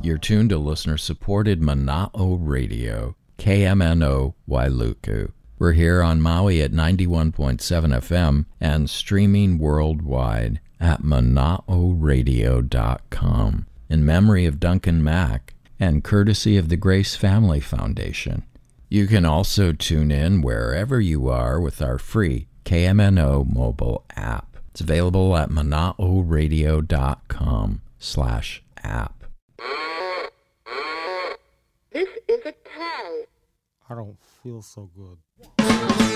You're tuned to listener-supported Mana'o Radio, KMNO Wailuku. We're here on Maui at 91.7 FM and streaming worldwide at mana'oradio.com in memory of Duncan Mack and courtesy of the Grace Family Foundation. You can also tune in wherever you are with our free KMNO mobile app. It's available at mana'oradio.com/app. This is a cow. I don't feel so good.